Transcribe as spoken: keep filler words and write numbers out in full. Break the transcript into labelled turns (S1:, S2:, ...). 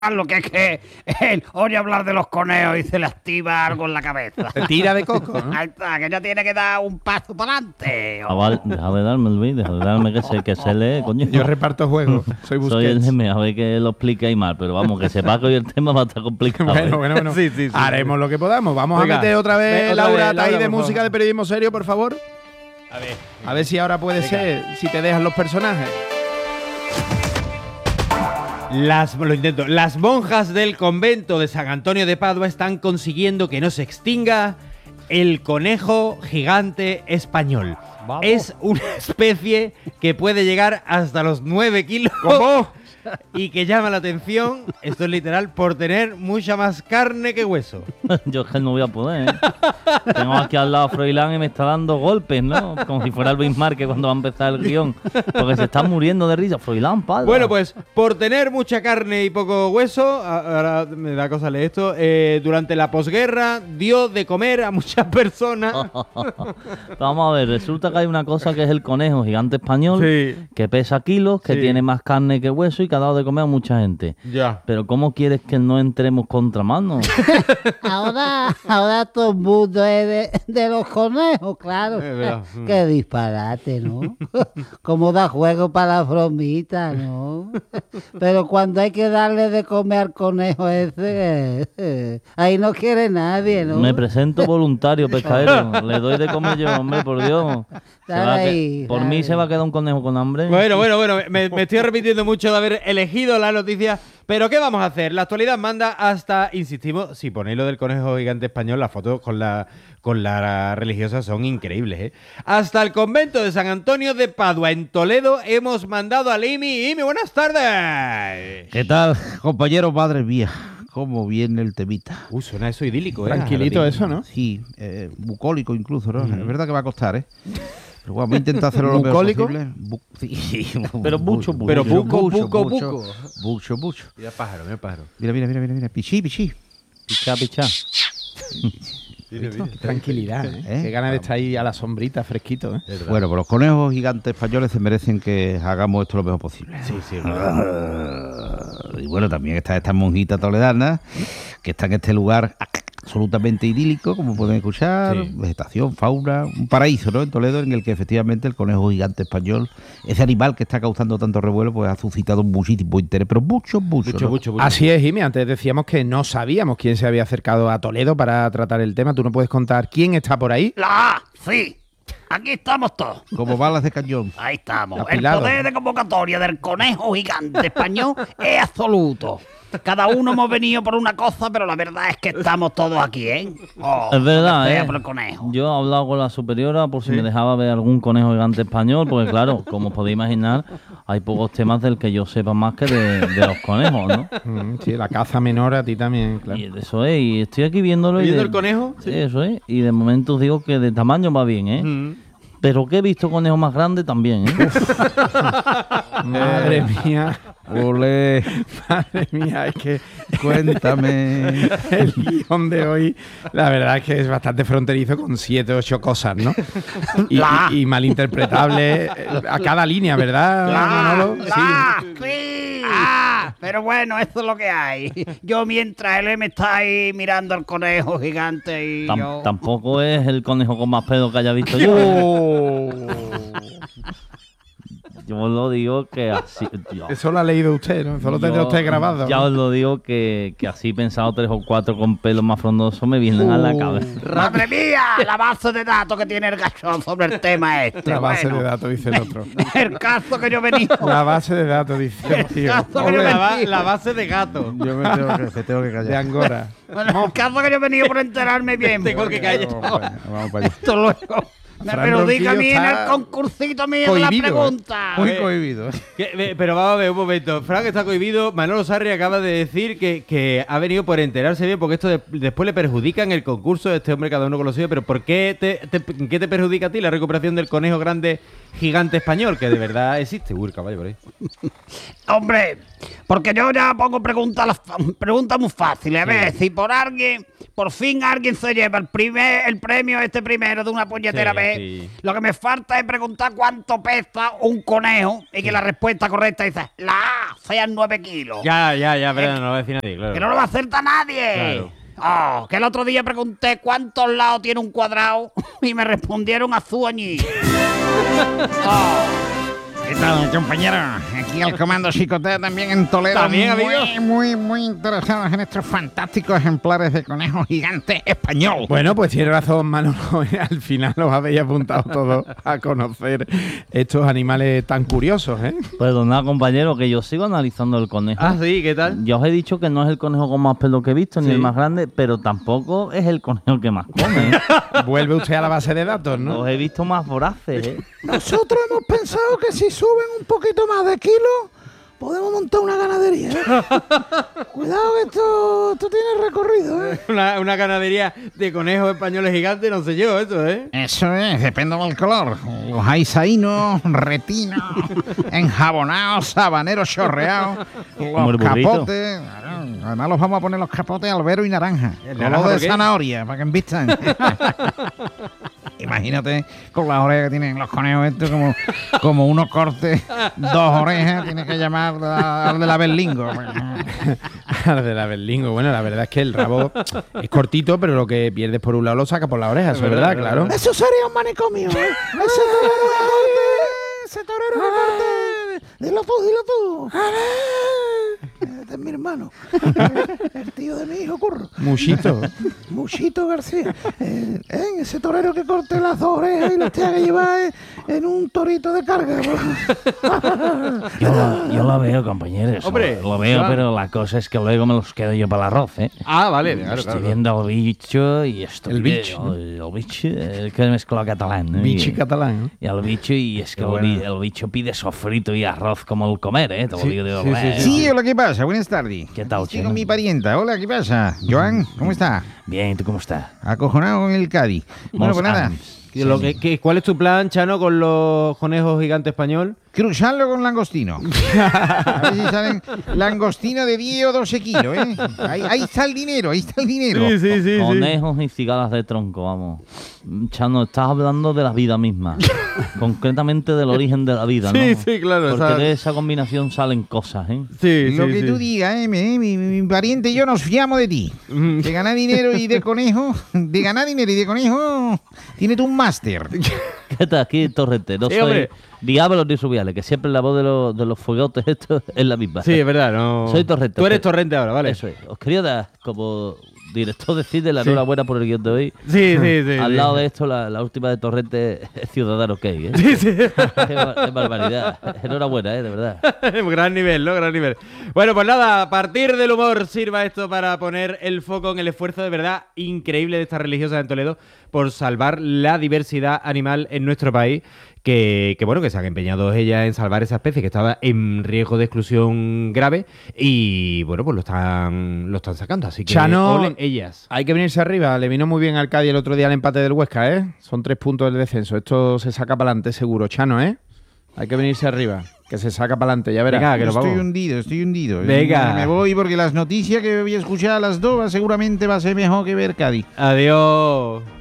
S1: lo que es que él oye hablar de los conejos y se le activa algo en la cabeza.
S2: Tira de coco, ¿no?
S1: Ahí está, que ya tiene que dar un paso para adelante.
S3: Ah, vale, deja de darme, Luis, deja de darme que se, que se lee, coño.
S2: Yo reparto juegos, soy Busquets.
S3: Soy el M, a ver que lo expliquéis mal, pero vamos, que sepa que hoy el tema va a estar complicado.
S2: Bueno,
S3: ¿eh?
S2: bueno, bueno.
S4: Sí, sí, sí,
S2: Haremos
S4: sí.
S2: lo que podamos. Vamos
S4: Venga,
S2: a meter otra vez,
S4: ve- otra
S2: Laura,
S4: vez,
S2: ahí
S4: Laura,
S2: de
S4: por
S2: música
S4: favor.
S2: de periodismo serio, por favor.
S4: A ver.
S2: A ver si ahora puede
S4: Venga.
S2: ser, si te dejan los personajes.
S4: Las, lo intento. Las monjas del convento de San Antonio de Padua están consiguiendo que no se extinga el conejo gigante español.
S3: Vamos.
S4: Es una especie que puede llegar hasta los nueve kilos.
S2: ¿Cómo?
S4: Y que llama la atención, esto es literal, por tener mucha más carne que hueso.
S3: Yo es que no voy a poder, ¿eh? Tengo aquí al lado a Froilán y me está dando golpes, ¿no? Como si fuera el Bismarck cuando va a empezar el guión. Porque se está muriendo de risa. Froilán, padre.
S4: Bueno, pues por tener mucha carne y poco hueso, a- ahora me da cosa leer esto, eh, durante la posguerra dio de comer a muchas personas.
S3: Vamos a ver, resulta que hay una cosa que es el conejo gigante español,
S4: Sí.
S3: que pesa kilos, que
S4: Sí.
S3: tiene más carne que hueso y que ha dado de comer a mucha gente.
S4: Ya.
S3: Pero ¿cómo quieres que no entremos contramano?
S5: Ahora, ahora todo el mundo es de, de los conejos, claro.
S4: Es verdad.
S5: Qué disparate, ¿no? Cómo da juego para las bromitas, ¿no? Pero cuando hay que darle de comer al conejo ese, eh, ahí no quiere nadie, ¿no?
S3: Me presento voluntario, pescadero. Le doy de comer yo, hombre, por Dios. Se va a que-
S5: Ay,
S3: por mí
S5: ay.
S3: se va a quedar un conejo con hambre.
S4: Bueno, bueno, bueno, me, me estoy arrepintiendo mucho de haber elegido la noticia, pero ¿qué vamos a hacer? La actualidad manda hasta, insistimos, si ponéis lo del conejo gigante español, las fotos con la, con la religiosa son increíbles, ¿eh? Hasta el convento de San Antonio de Padua, en Toledo, hemos mandado a Imi. Imi, buenas tardes.
S6: ¿Qué tal, compañero? Madre mía, cómo viene el temita.
S4: Uh, suena eso idílico, ¿eh?
S2: Tranquilito eso, ¿no?
S6: Sí, eh, bucólico incluso, ¿no? Es verdad que va a costar, ¿eh? Pero bueno, voy a intentar hacerlo lo mejor
S2: ¿Bucólico?
S6: posible. Bu- sí,
S3: Pero mucho, mucho.
S4: Pero buco,
S6: mucho,
S4: buco,
S6: mucho,
S4: buco.
S6: mucho, mucho.
S4: Mira pájaro, mira pájaro.
S6: Mira, mira, mira, mira, mira. Pichí, pichí.
S3: Pichá, pichá.
S2: Tranquilidad, ¿eh?
S6: ¿Eh?
S2: Qué ganas de estar ahí a la sombrita, fresquito, ¿eh?
S6: Bueno, pues los conejos gigantes españoles se merecen que hagamos esto lo mejor posible.
S4: Sí, sí,
S6: Y bueno, también está esta monjita toledana, que está en este lugar absolutamente idílico, como pueden escuchar,
S4: Sí.
S6: vegetación, fauna, un paraíso, ¿no? En Toledo, en el que efectivamente el conejo gigante español, ese animal que está causando tanto revuelo, pues ha suscitado muchísimo interés, pero mucho, mucho.
S4: mucho,
S6: ¿no?
S4: mucho, mucho.
S2: Así es, Jimmy. Antes decíamos que no sabíamos quién se había acercado a Toledo para tratar el tema. ¿Tú no puedes contar quién está por ahí?
S1: La A, sí. Aquí estamos todos.
S6: Como balas de cañón.
S1: Ahí estamos. El
S2: Apilado.
S1: poder de convocatoria del conejo gigante español es absoluto. Cada uno hemos venido por una cosa, pero la verdad es que estamos todos aquí, ¿eh? Oh,
S3: Es verdad,
S1: lo que sea
S3: ¿eh?
S1: por el conejo.
S3: Yo he hablado con la superiora por si me dejaba ver algún conejo gigante español, porque claro, como os podéis imaginar, hay pocos temas del que yo sepa más que de, de los conejos, ¿no?
S2: Mm, sí, la caza menor a ti también, claro.
S3: Y eso es, y estoy aquí viéndolo. y
S4: ¿Viendo
S3: de-
S4: el conejo? Sí.
S3: Eso es, y de momento os digo que de tamaño va bien, ¿eh?
S4: Mm.
S3: Pero que he visto conejos más grandes también, ¿eh?
S2: Madre mía,
S6: Ole,
S2: madre mía, es que
S6: cuéntame.
S2: el guión de hoy, la verdad es que es bastante fronterizo con siete o ocho cosas, ¿no? Y,
S1: La.
S2: y- y malinterpretable eh, a cada línea, ¿verdad,
S1: La,
S2: Manolo?
S1: la, sí. Ah, pero bueno, eso es lo que hay. Yo mientras él me está ahí mirando al conejo gigante y
S3: Tam-
S1: yo...
S3: Tampoco es el conejo con más pedo que haya visto yo.
S2: Oh.
S3: Yo os lo digo que así. yo-
S2: Eso lo ha leído usted, ¿no? Eso lo tendrá
S3: yo
S2: usted grabado.
S3: Ya
S2: ¿no?
S3: os lo digo que, que así pensado tres o cuatro con pelos más frondosos me vienen a la
S2: Uh.
S3: cabeza.
S1: ¡Madre mía! La base de datos que tiene el gachón sobre el tema este.
S2: La base
S1: bueno.
S2: de datos, dice el otro.
S1: El caso que yo venía...
S2: La base de datos, dice el tío.
S1: caso que yo
S2: Ole,
S4: La, ba-
S1: venía-
S4: la base de gato.
S6: Yo me tengo que, me tengo que
S2: de
S6: callar.
S2: Angora.
S1: Bueno, el caso que yo he venido por enterarme bien.
S4: Tengo que callar.
S2: Vamos para allá, vamos para allá.
S1: Esto luego me
S2: Fran
S1: perjudica a mí
S2: Ronquillo
S1: en el
S2: está
S1: concursito mío de la
S2: cohibido, ¿eh?
S1: pregunta.
S6: Muy
S4: Eh,
S6: cohibido.
S4: Que- ve- pero vamos a ver un momento. Frank está cohibido. Manolo Sarri acaba de decir que, que ha venido por enterarse bien porque esto de- después le perjudica en el concurso de este hombre, cada uno con lo suyo. Pero ¿por qué te, te- ¿qué te perjudica a ti la recuperación del conejo grande gigante español? Que de verdad existe. Uy, el caballo por ahí.
S1: Hombre, porque yo ya pongo preguntas las fa- preguntas muy fáciles. A ver, si por alguien, por fin alguien se lleva el primer el premio este primero de una puñetera
S4: Sí,
S1: vez,
S4: sí.
S1: lo que me falta es preguntar cuánto pesa un conejo y que la respuesta correcta dice la A, sean nueve kilos.
S4: Ya, ya, ya, pero no lo va a decir nadie, claro.
S1: Que no lo va a acertar nadie.
S4: Claro.
S1: Oh, que el otro día pregunté cuántos lados tiene un cuadrado y me respondieron azul allí. Oh.
S6: ¿Qué tal, compañero? Aquí al Comando Chicotea también en Toledo.
S4: ¿También,
S6: muy,
S4: amigo?
S6: muy, muy interesados en estos fantásticos ejemplares de conejo gigante español.
S2: Bueno, pues tiene razón, Manolo. Al final os habéis apuntado todos a conocer estos animales tan curiosos, ¿eh?
S3: Perdonad, compañero, que yo sigo analizando el conejo.
S4: Ah, sí, ¿qué tal?
S3: Ya os he dicho que no es el conejo con más pelo que he visto, ni
S4: Sí.
S3: el más grande, pero tampoco es el conejo que más come. ¿eh?
S2: Vuelve usted a la base de datos, ¿no?
S3: Los he visto más voraces, ¿eh?
S7: Nosotros hemos pensado que si suben un poquito más de kilos, podemos montar una ganadería. ¿eh? Cuidado que esto, esto tiene recorrido, ¿eh?
S4: Una, una ganadería de conejos españoles gigantes, no sé yo, eso, ¿eh?
S6: Eso es, depende del color. Los hay saínos, retinos, enjabonados, sabaneros chorreados,
S3: Como el
S6: los
S3: burrito.
S6: capotes. Claro, además los vamos a poner los capotes albero y naranja.
S4: ¿El
S6: Color
S4: naranja
S6: de
S4: por qué?
S6: zanahoria, para que envistan. Imagínate con las orejas que tienen los conejos estos, como, como unos cortes, dos orejas, tienes que llamar a- al de la Berlingo.
S2: Al de la berlingo. Bueno, la verdad es que el rabo es cortito, pero lo que pierdes por un lado lo saca por la oreja, eso es verdad, claro.
S7: Eso sería un manicomio, ¿eh? Ese torero de corte, ese torero de corte. Dilo tú, dilo tú. Este es mi hermano. El tío de mi hijo, Curro.
S2: Muchito.
S7: Muchito García. Eh, eh, ese torero que corte las dos orejas y las tenga que llevar eh, en un torito de carga.
S3: Yo la, yo la veo, compañeros.
S4: Hombre,
S3: lo, lo veo,
S4: claro.
S3: pero la cosa es que luego me los quedo yo para el arroz, ¿eh?
S4: Ah, vale, claro,
S3: Estoy
S4: claro.
S3: viendo el bicho y esto.
S2: El bicho.
S3: El, el bicho, el que mezcló catalán. ¿eh?
S2: Bichi
S3: Y-
S2: catalán, ¿no?
S3: Y el bicho, y es que el,
S4: bueno.
S3: bi- el bicho pide sofrito y arroz como el comer, ¿eh? Te lo digo de
S4: sí,
S3: verdad,
S4: sí,
S3: ¿eh?
S6: Sí, hola, ¿qué pasa? Buenas tardes.
S3: ¿Qué tal,
S6: Estoy
S3: Chino?
S6: con mi parienta. Hola, ¿qué pasa? Joan, ¿cómo está?
S3: Bien, ¿tú cómo estás?
S6: Acojonado con el Cádiz. Bueno,
S3: Mos
S6: pues nada.
S3: Adams.
S4: ¿Qué- lo que- qué- ¿Cuál es tu plan, Chano, con los conejos gigantes español?
S6: Cruzarlo con langostino. A ver si salen langostino de diez o doce kilos, ¿eh? Ahí, ahí está el dinero, ahí está el dinero.
S4: sí, sí.
S3: Conejos y cigalas de tronco, vamos. Chano, estás hablando de la vida misma. Concretamente del origen de la vida, ¿no?
S4: Sí, sí, claro,
S3: Porque
S4: ¿sabes?
S3: de esa combinación salen cosas, ¿eh?
S4: Sí,
S6: Lo
S4: sí,
S6: que
S4: sí.
S6: tú digas, ¿eh? Mi, mi- mi pariente y yo nos fiamos de ti.
S4: Mm.
S6: De ganar dinero y de conejo. De ganar dinero y de conejo. Tienes tú un máster.
S3: ¿Qué tal aquí, Torrente? No
S4: Sí,
S3: soy
S4: hombre.
S3: diablos ni subiales, que siempre la voz de los, de los fuegotes esto es la misma.
S4: Sí, es verdad, no.
S3: Soy Torrente.
S4: Tú eres
S3: pero-
S4: Torrente ahora, ¿vale?
S3: Eso es. Os quería dar como director de cine la
S4: Sí.
S3: enhorabuena por el guión de hoy.
S4: Sí, sí, sí.
S3: Al
S4: sí.
S3: lado de esto, la, la última de Torrente es Ciudadano Key, ¿eh?
S4: Sí, sí.
S3: Qué, bar- qué barbaridad. Enhorabuena, ¿eh? De verdad.
S4: Gran nivel, ¿no? Gran nivel. Bueno, pues nada, a partir del humor sirva esto para poner el foco en el esfuerzo de verdad increíble de estas religiosas en Toledo por salvar la diversidad animal en nuestro país. Que, que bueno, que se han empeñado ellas en salvar esa especie que estaba en riesgo de exclusión grave y bueno, pues lo están lo están sacando, así que
S2: Chano,
S4: ole ellas.
S2: hay que venirse arriba. Le vino muy bien al Cádiz el otro día el empate del Huesca, ¿eh? Son tres puntos del descenso. Esto se saca para adelante seguro, Chano, ¿eh? Hay que venirse arriba, que se saca para adelante, ya verás.
S4: Venga, que nos
S6: estoy
S4: vamos.
S6: hundido, estoy hundido.
S4: Venga.
S6: Me voy porque las noticias que voy a escuchar a las dos seguramente va a ser mejor que ver Cádiz.
S4: Adiós.